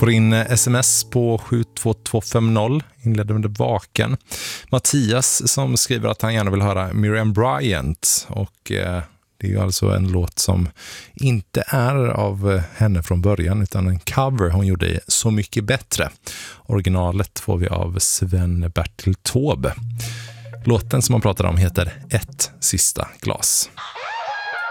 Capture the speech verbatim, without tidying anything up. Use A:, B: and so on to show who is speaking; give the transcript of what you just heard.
A: får in sms på sju två två fem noll, inleder med Vaken. Mattias som skriver att han gärna vill höra Miriam Bryant, och eh, det är ju alltså en låt som inte är av henne från början utan en cover hon gjorde i Så mycket bättre. Originalet får vi av Sven-Bertil Taube. Låten som man pratar om heter Ett sista glas.